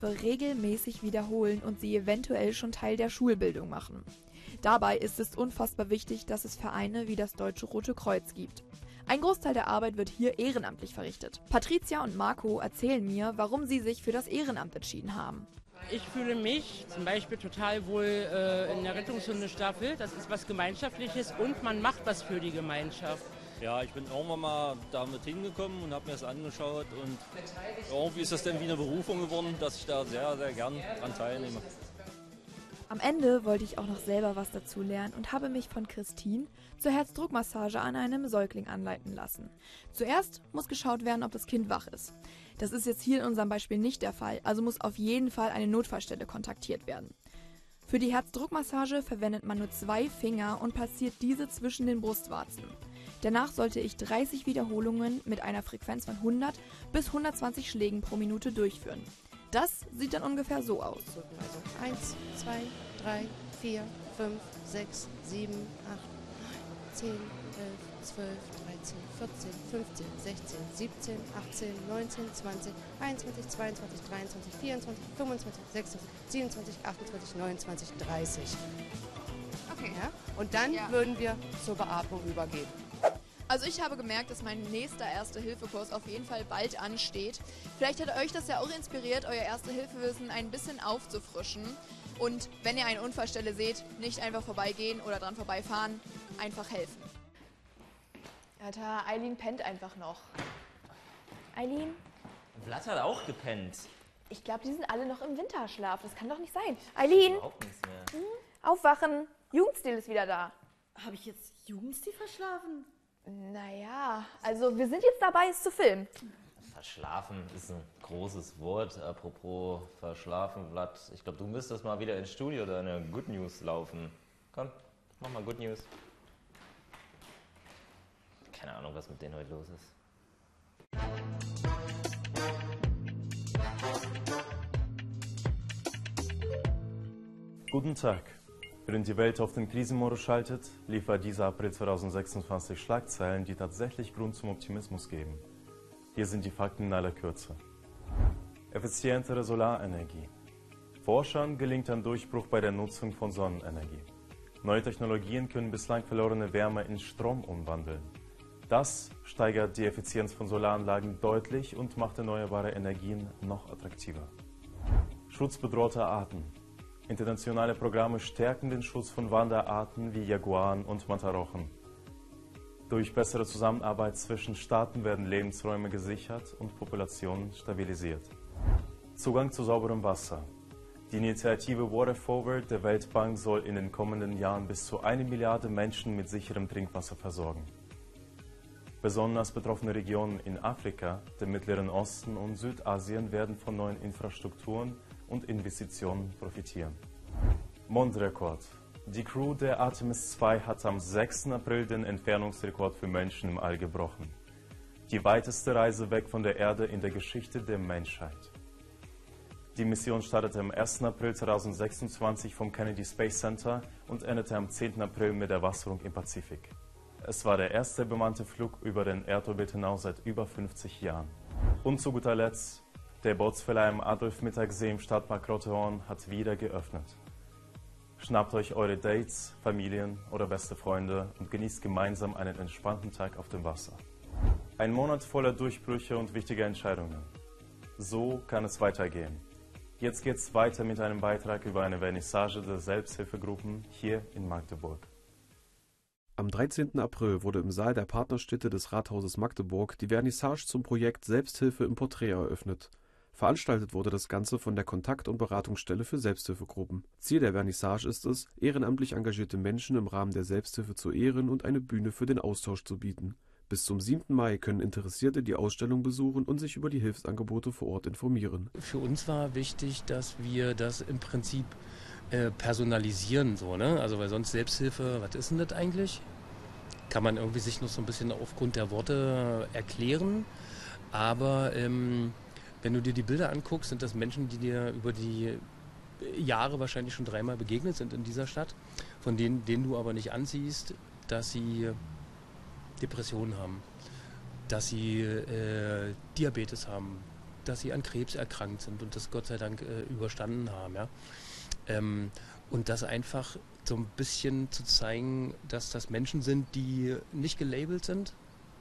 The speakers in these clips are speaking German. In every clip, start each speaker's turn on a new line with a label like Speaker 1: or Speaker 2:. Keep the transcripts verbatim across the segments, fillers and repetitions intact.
Speaker 1: regelmäßig wiederholen und sie eventuell schon Teil der Schulbildung machen. Dabei ist es unfassbar wichtig, dass es Vereine wie das Deutsche Rote Kreuz gibt. Ein Großteil der Arbeit wird hier ehrenamtlich verrichtet. Patricia und Marco erzählen mir, warum sie sich für das Ehrenamt entschieden haben.
Speaker 2: Ich fühle mich zum Beispiel total wohl äh, in der Rettungshundestaffel. Das ist was Gemeinschaftliches und man macht was für die Gemeinschaft.
Speaker 3: Ja, ich bin irgendwann mal damit hingekommen und habe mir das angeschaut und irgendwie ist das dann wie eine Berufung geworden, dass ich da sehr, sehr gern dran teilnehme.
Speaker 1: Am Ende wollte ich auch noch selber was dazu lernen und habe mich von Christine zur Herzdruckmassage an einem Säugling anleiten lassen. Zuerst muss geschaut werden, ob das Kind wach ist. Das ist jetzt hier in unserem Beispiel nicht der Fall, also muss auf jeden Fall eine Notfallstelle kontaktiert werden. Für die Herzdruckmassage verwendet man nur zwei Finger und platziert diese zwischen den Brustwarzen. Danach sollte ich dreißig Wiederholungen mit einer Frequenz von hundert bis hundertzwanzig Schlägen pro Minute durchführen. Das sieht dann ungefähr so aus.
Speaker 4: Also eins, zwei, drei, vier, fünf, sechs, sieben, acht, neun, zehn, elf, zwölf, dreizehn, vierzehn, fünfzehn, sechzehn, siebzehn, achtzehn, neunzehn, zwanzig, einundzwanzig, zweiundzwanzig, dreiundzwanzig, vierundzwanzig, fünfundzwanzig, sechsundzwanzig, siebenundzwanzig, achtundzwanzig, neunundzwanzig, dreißig. Okay, ja? Und dann ja. würden wir zur Beatmung übergehen.
Speaker 1: Also ich habe gemerkt, dass mein nächster Erste-Hilfe-Kurs auf jeden Fall bald ansteht. Vielleicht hat euch das ja auch inspiriert, euer Erste-Hilfe-Wissen ein bisschen aufzufrischen. Und wenn ihr eine Unfallstelle seht, nicht einfach vorbeigehen oder dran vorbeifahren, einfach helfen. Alter, Eileen pennt einfach noch. Eileen?
Speaker 5: Vlad hat auch gepennt.
Speaker 1: Ich glaube, die sind alle noch im Winterschlaf. Das kann doch nicht sein. Eileen!
Speaker 5: Überhaupt nichts mehr.
Speaker 1: Hm? Aufwachen! Jugendstil ist wieder da.
Speaker 6: Habe ich jetzt Jugendstil verschlafen?
Speaker 1: Naja, also wir sind jetzt dabei, es zu filmen.
Speaker 5: Verschlafen ist ein großes Wort. Apropos verschlafen, Vlad. Ich glaube, du müsstest mal wieder ins Studio deine Good News laufen. Komm, mach mal Good News. Keine Ahnung, was mit denen heute los ist.
Speaker 7: Guten Tag. Während die Welt auf den Krisenmodus schaltet, liefert dieser April zweitausendsechsundzwanzig Schlagzeilen, die tatsächlich Grund zum Optimismus geben. Hier sind die Fakten in aller Kürze. Effizientere Solarenergie. Forschern gelingt ein Durchbruch bei der Nutzung von Sonnenenergie. Neue Technologien können bislang verlorene Wärme in Strom umwandeln. Das steigert die Effizienz von Solaranlagen deutlich und macht erneuerbare Energien noch attraktiver. Schutz bedrohter Arten. Internationale Programme stärken den Schutz von Wanderarten wie Jaguaren und Matarochen. Durch bessere Zusammenarbeit zwischen Staaten werden Lebensräume gesichert und Populationen stabilisiert. Zugang zu sauberem Wasser. Die Initiative Water Forward der Weltbank soll in den kommenden Jahren bis zu eine Milliarde Menschen mit sicherem Trinkwasser versorgen. Besonders betroffene Regionen in Afrika, dem Mittleren Osten und Südasien werden von neuen Infrastrukturen und Investitionen profitieren. Mondrekord. Die Crew der Artemis zwei hat am sechsten April den Entfernungsrekord für Menschen im All gebrochen. Die weiteste Reise weg von der Erde in der Geschichte der Menschheit. Die Mission startete am ersten April zweitausendsechsundzwanzig vom Kennedy Space Center und endete am zehnten April mit der Wasserung im Pazifik. Es war der erste bemannte Flug über den Erdorbit hinaus seit über fünfzig Jahren. Und zu guter Letzt, der Bootsverleih am Adolf-Mittagsee im Stadtpark Rotterdam hat wieder geöffnet. Schnappt euch eure Dates, Familien oder beste Freunde und genießt gemeinsam einen entspannten Tag auf dem Wasser. Ein Monat voller Durchbrüche und wichtiger Entscheidungen. So kann es weitergehen. Jetzt geht's weiter mit einem Beitrag über eine Vernissage der Selbsthilfegruppen hier in Magdeburg.
Speaker 8: Am dreizehnten April wurde im Saal der Partnerstädte des Rathauses Magdeburg die Vernissage zum Projekt Selbsthilfe im Porträt eröffnet. Veranstaltet wurde das Ganze von der Kontakt- und Beratungsstelle für Selbsthilfegruppen. Ziel der Vernissage ist es, ehrenamtlich engagierte Menschen im Rahmen der Selbsthilfe zu ehren und eine Bühne für den Austausch zu bieten. Bis zum siebten Mai können Interessierte die Ausstellung besuchen und sich über die Hilfsangebote vor Ort informieren.
Speaker 2: Für uns war wichtig, dass wir das im Prinzip äh, personalisieren, so, ne? Also weil sonst Selbsthilfe, was ist denn das eigentlich? Kann man irgendwie sich noch so ein bisschen aufgrund der Worte erklären, aber ähm, wenn du dir die Bilder anguckst, sind das Menschen, die dir über die Jahre wahrscheinlich schon dreimal begegnet sind in dieser Stadt, von denen, denen du aber nicht ansiehst, dass sie Depressionen haben, dass sie äh, Diabetes haben, dass sie an Krebs erkrankt sind und das Gott sei Dank äh, überstanden haben. Ja? Ähm, und das einfach so ein bisschen zu zeigen, dass das Menschen sind, die nicht gelabelt sind,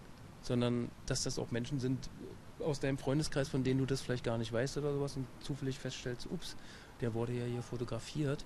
Speaker 2: sondern dass das auch Menschen sind aus deinem Freundeskreis, von denen du das vielleicht gar nicht weißt oder sowas und zufällig feststellst, ups, der wurde ja hier fotografiert.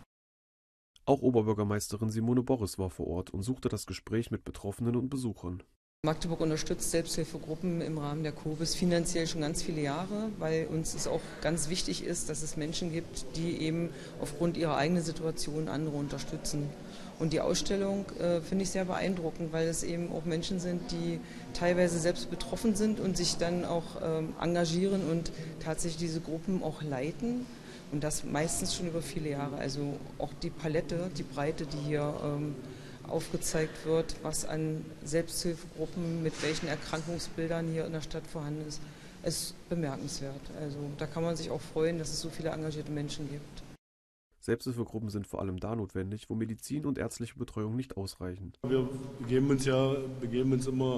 Speaker 8: Auch Oberbürgermeisterin Simone Borres war vor Ort und suchte das Gespräch mit Betroffenen und Besuchern.
Speaker 9: Magdeburg unterstützt Selbsthilfegruppen im Rahmen der COBIS finanziell schon ganz viele Jahre, weil uns es auch ganz wichtig ist, dass es Menschen gibt, die eben aufgrund ihrer eigenen Situation andere unterstützen. Und die Ausstellung äh, finde ich sehr beeindruckend, weil es eben auch Menschen sind, die teilweise selbst betroffen sind und sich dann auch ähm, engagieren und tatsächlich diese Gruppen auch leiten. Und das meistens schon über viele Jahre. Also auch die Palette, die Breite, die hier ähm, aufgezeigt wird, was an Selbsthilfegruppen, mit welchen Erkrankungsbildern hier in der Stadt vorhanden ist, ist bemerkenswert. Also da kann man sich auch freuen, dass es so viele engagierte Menschen gibt.
Speaker 8: Selbsthilfegruppen sind vor allem da notwendig, wo Medizin und ärztliche Betreuung nicht ausreichen.
Speaker 10: Wir begeben uns ja begeben uns immer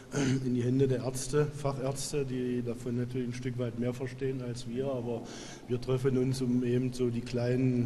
Speaker 10: in die Hände der Ärzte, Fachärzte, die davon natürlich ein Stück weit mehr verstehen als wir, aber wir treffen uns, um eben so die kleinen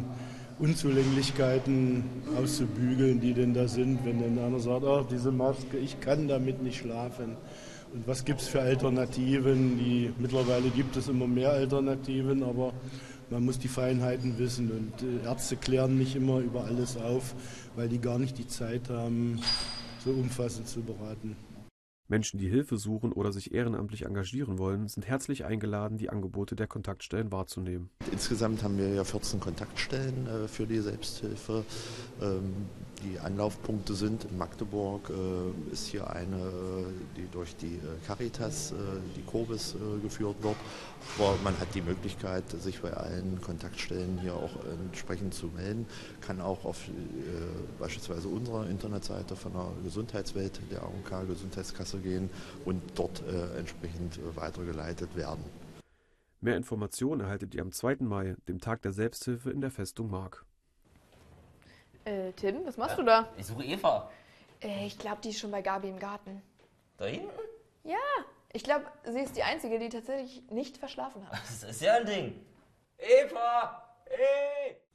Speaker 10: Unzulänglichkeiten auszubügeln, die denn da sind, wenn dann einer sagt, ach, diese Maske, ich kann damit nicht schlafen. Und was gibt es für Alternativen? Die, mittlerweile gibt es immer mehr Alternativen, aber man muss die Feinheiten wissen. Und äh, Ärzte klären nicht immer über alles auf, weil die gar nicht die Zeit haben, so umfassend zu beraten.
Speaker 8: Menschen, die Hilfe suchen oder sich ehrenamtlich engagieren wollen, sind herzlich eingeladen, die Angebote der Kontaktstellen wahrzunehmen.
Speaker 11: Insgesamt haben wir ja vierzehn Kontaktstellen äh, für die Selbsthilfe. Ähm, die Anlaufpunkte sind in Magdeburg, äh, ist hier eine, die durch die äh, Caritas, äh, die COBIS äh, geführt wird. Aber man hat die Möglichkeit, sich bei allen Kontaktstellen hier auch entsprechend zu melden. Kann auch auf äh, beispielsweise unserer Internetseite von der Gesundheitswelt, der A O K Gesundheitskasse gehen und dort äh, entsprechend äh, weitergeleitet werden.
Speaker 8: Mehr Informationen erhaltet ihr am zweiten Mai, dem Tag der Selbsthilfe in der Festung Mark.
Speaker 1: Äh, Tim, was machst ja, du da?
Speaker 5: Ich suche Eva.
Speaker 1: Äh, ich glaube, die ist schon bei Gabi im Garten.
Speaker 5: Da hinten?
Speaker 1: Ja, ich glaube, sie ist die Einzige, die tatsächlich nicht verschlafen hat.
Speaker 5: Das ist ja ein Ding. Eva! Hey!